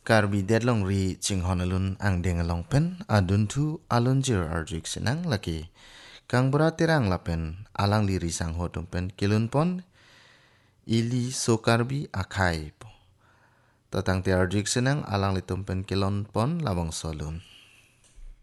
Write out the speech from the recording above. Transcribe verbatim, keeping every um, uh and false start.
Karbi deadlong ri chinghonalun ang dengalong pen adun tu alun jir arjuk sinang laki. Kang beratirang lapen alang liri sang hotum pen kilun pon ili so karbi akai po. Tatang ti arjuk sinang alang litum pen kilon pon labang solun.